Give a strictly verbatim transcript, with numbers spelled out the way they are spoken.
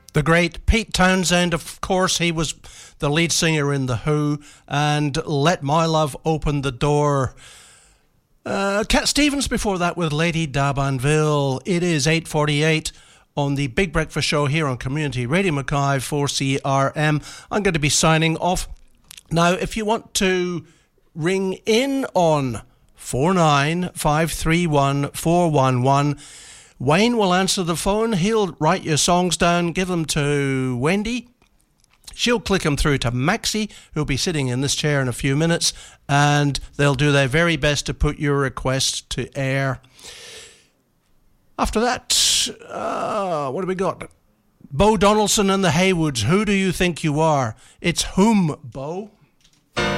The great Pete Townsend, of course, he was the lead singer in The Who, and Let My Love Open the Door. Uh, Cat Stevens before that with Lady D'Abanville. It is eight forty-eight on the Big Breakfast Show here on Community Radio Mackay four C R M. I'm going to be signing off. Now, if you want to ring in on four nine five three one four one one, Wayne will answer the phone. He'll write your songs down, give them to Wendy. She'll click them through to Maxie, who'll be sitting in this chair in a few minutes, and they'll do their very best to put your request to air. After that, uh, what do we got? Bo Donaldson and the Haywoods. Who do you think you are? It's whom, Bo?